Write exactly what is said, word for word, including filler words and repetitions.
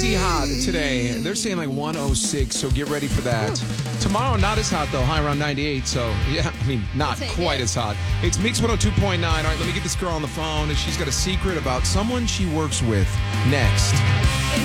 crazy hot today. They're saying like one oh six, so get ready for that. Tomorrow, not as hot, though. High around ninety-eight, so yeah, I mean, not quite as hot. It's Mix one oh two point nine. All right, let me get this girl on the phone, and she's got a secret about someone she works with next.